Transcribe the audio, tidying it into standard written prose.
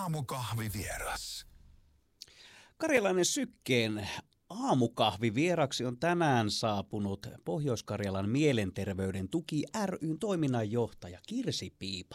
aamukahvivieras. Karjalainen Sykkeen aamukahvivieraksi on tänään saapunut Pohjois-Karjalan Mielenterveyden tuki ry:n toiminnanjohtaja Kirsi Piipa.